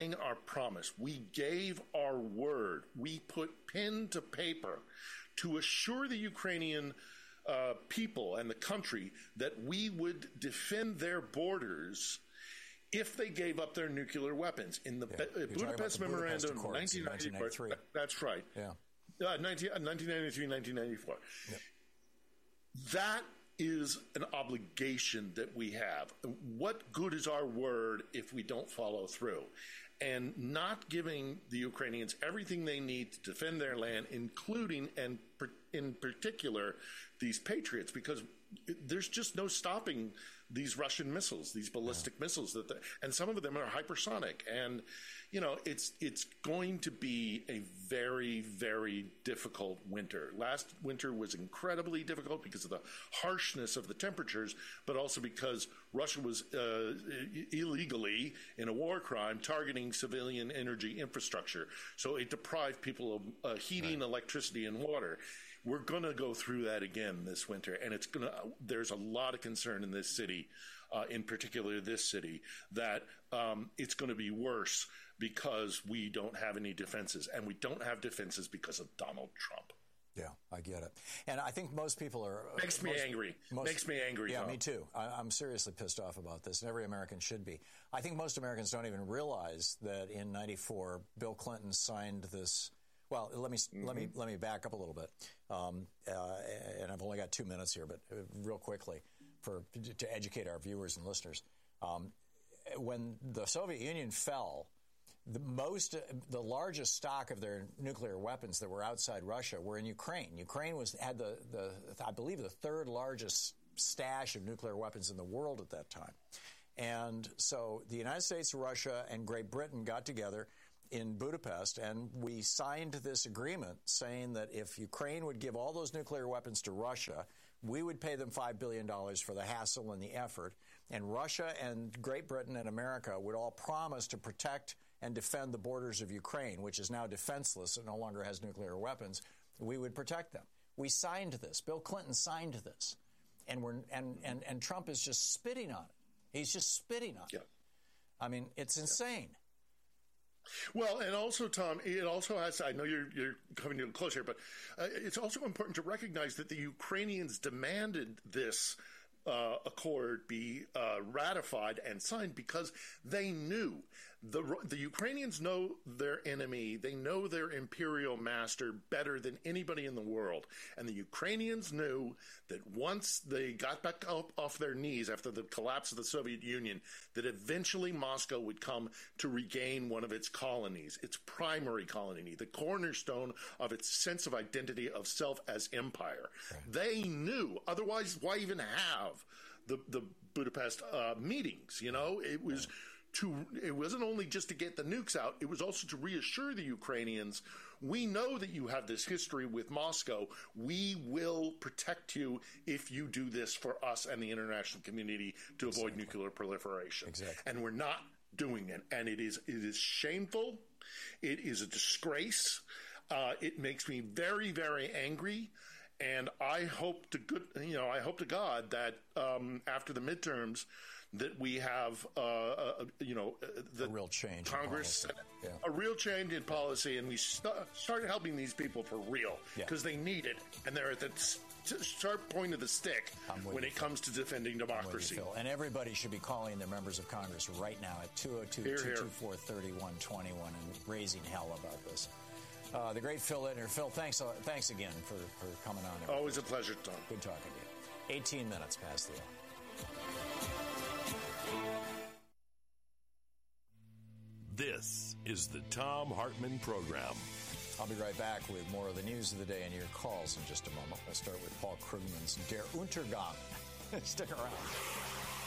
keeping our promise. We gave our word. We put pen to paper to assure the Ukrainian people and the country that we would defend their borders if they gave up their nuclear weapons. In the Budapest Memorandum of 1993. That's right. Yeah. 1993, 1994. Yep. That is an obligation that we have. What good is our word if we don't follow through? And not giving the Ukrainians everything they need to defend their land, including and in particular these Patriots, because there's just no stopping these Russian missiles, these ballistic missiles and some of them are hypersonic. And it's going to be a very, very difficult winter. Last winter was incredibly difficult because of the harshness of the temperatures, but also because Russia was illegally, in a war crime, targeting civilian energy infrastructure. So it deprived people of heating, electricity, and water. We're going to go through that again this winter, and there's a lot of concern in this city, in particular this city, that it's going to be worse because we don't have any defenses, and we don't have defenses because of Donald Trump. Yeah, I get it. And I think most people are... Makes me angry. Yeah, Tom. Me too. I'm seriously pissed off about this, and every American should be. I think most Americans don't even realize that in '94, Bill Clinton signed this... Well, let me back up a little bit, and I've only got 2 minutes here, but real quickly to educate our viewers and listeners. When the Soviet Union fell, the largest stock of their nuclear weapons that were outside Russia were in Ukraine. Ukraine had I believe the third largest stash of nuclear weapons in the world at that time, and so the United States, Russia, and Great Britain got together in Budapest, and we signed this agreement saying that if Ukraine would give all those nuclear weapons to Russia, we would pay them $5 billion for the hassle and the effort, and Russia and Great Britain and America would all promise to protect and defend the borders of Ukraine, which is now defenseless and no longer has nuclear weapons. We would protect them. We signed this. Bill Clinton signed this, and Trump is just spitting on it. He's just spitting on it. I mean, it's insane. Well, and also, Tom, it also has, I know you're coming in close here, but it's also important to recognize that the Ukrainians demanded this accord be ratified and signed because they knew the Ukrainians know their enemy. They know their imperial master better than anybody in the world. And the Ukrainians knew that once they got back up off their knees after the collapse of the Soviet Union, that eventually Moscow would come to regain one of its colonies, its primary colony, the cornerstone of its sense of identity of self as empire. Right. They knew. Otherwise, why even have the Budapest meetings? It was it wasn't only just to get the nukes out, it was also to reassure the Ukrainians, we know that you have this history with Moscow. We will protect you if you do this for us and the international community to avoid nuclear proliferation. Exactly. And we're not doing it. And it is shameful. It is a disgrace. It makes me very, very angry. And I hope to God that after the midterms that we have a real change Congress, in policy. A real change in policy, and we start helping these people for real because they need it, and they're at the sharp point of the stick when it comes to defending democracy. And everybody should be calling their members of Congress right now at 202-224-3121 and raising hell about this. The great Phil Ittner. Phil, thanks again for coming on. Always a pleasure, Tom. Good talking to you. 18 minutes past the hour. This is the Thom Hartmann Program. I'll be right back with more of the news of the day and your calls in just a moment. We'll start with Paul Krugman's Der Untergang. Stick around.